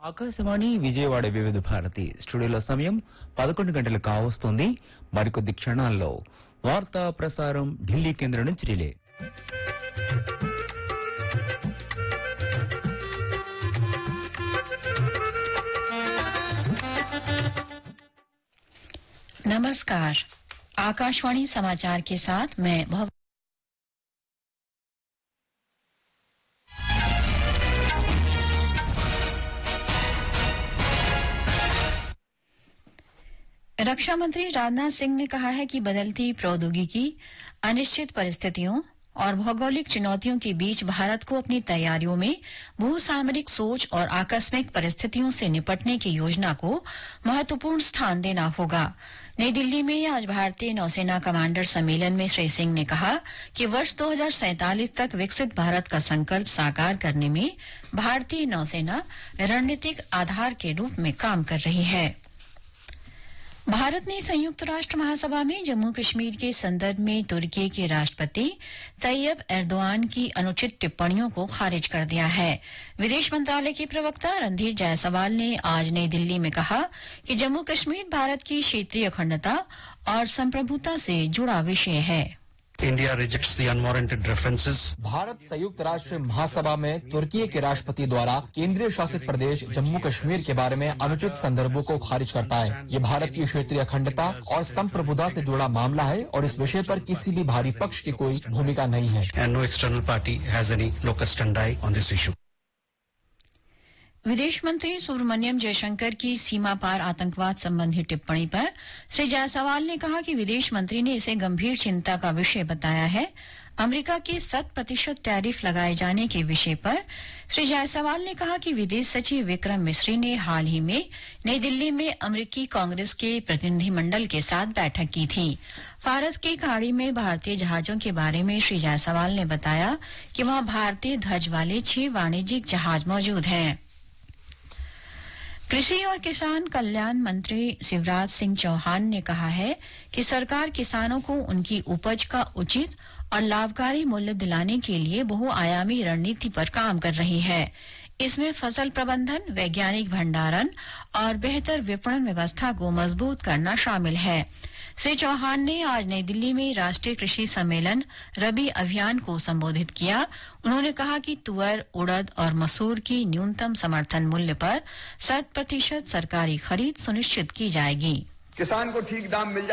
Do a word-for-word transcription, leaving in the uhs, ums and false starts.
ఆకాశవాణి విజయవాడ వివిధ భారతి స్టూడియోలో సమయం పదకొండు గంటలు కావస్తోంది. మరికొద్ది క్షణాల్లో వార్తా ప్రసారం ఢిల్లీ కేంద్రం నుంచి రిలే. नमस्कार, आकाशवाणी समाचार के साथ मैं भव रक्षा मंत्री राजनाथ सिंह ने कहा है कि बदलती प्रौद्योगिकी, अनिश्चित परिस्थितियों और भौगोलिक चुनौतियों के बीच भारत को अपनी तैयारियों में भू सामरिक सोच और आकस्मिक परिस्थितियों से निपटने की योजना को महत्वपूर्ण स्थान देना होगा। नई दिल्ली में आज भारतीय नौसेना कमांडर सम्मेलन में श्री सिंह ने कहा कि वर्ष दो हज़ार सैंतालीस तक विकसित भारत का संकल्प साकार करने में भारतीय नौसेना रणनीतिक आधार के रूप में काम कर रही है। भारत ने संयुक्त राष्ट्र महासभा में जम्मू कश्मीर के संदर्भ में तुर्की के राष्ट्रपति तैयब एर्दोआन की अनुचित टिप्पणियों को खारिज कर दिया है। विदेश मंत्रालय के प्रवक्ता रणधीर जायसवाल ने आज नई दिल्ली में कहा कि जम्मू कश्मीर भारत की क्षेत्रीय अखंडता और संप्रभुता से जुड़ा विषय है। India rejects the unwarranted references. Bharat संयुक्त राष्ट्र महासभा में तुर्की के राष्ट्रपति द्वारा केंद्रीय शासित प्रदेश जम्मू कश्मीर के बारे में अनुचित संदर्भों को खारिज करता है। ये भारत की क्षेत्रीय अखंडता और संप्रभुता से जुड़ा मामला है और इस विषय पर किसी भी बाहरी पक्ष की कोई भूमिका नहीं है। And no external party has any locus standi on this issue. विदेश मंत्री सुब्रमण्यम जयशंकर की सीमा पार आतंकवाद संबंधी टिप्पणी पर श्री जायसवाल ने कहा कि विदेश मंत्री ने इसे गंभीर चिंता का विषय बताया है। अमेरिका के शत प्रतिशत टैरिफ लगाए जाने के विषय पर श्री जायसवाल ने कहा कि विदेश सचिव विक्रम मिस्री ने हाल ही में नई दिल्ली में अमेरिकी कांग्रेस के प्रतिनिधिमंडल के साथ बैठक की थी। फारस की खाड़ी में भारतीय जहाजों के बारे में श्री जायसवाल ने बताया कि वहां भारतीय ध्वज वाले छह वाणिज्यिक जहाज मौजूद हैं। कृषि और किसान कल्याण मंत्री शिवराज सिंह चौहान ने कहा है कि सरकार किसानों को उनकी उपज का उचित और लाभकारी मूल्य दिलाने के लिए बहुआयामी रणनीति पर काम कर रही है। इसमें फसल प्रबंधन, वैज्ञानिक भंडारण और बेहतर विपणन व्यवस्था को मजबूत करना शामिल है। श्री चौहान ने आज नई दिल्ली में राष्ट्रीय कृषि सम्मेलन रबी अभियान को संबोधित किया। उन्होंने कहा कि तुअर, उड़द और मसूर की न्यूनतम समर्थन मूल्य पर शत प्रतिशत सरकारी खरीद सुनिश्चित की जाएगी। किसान को ठीक दाम मिल जाए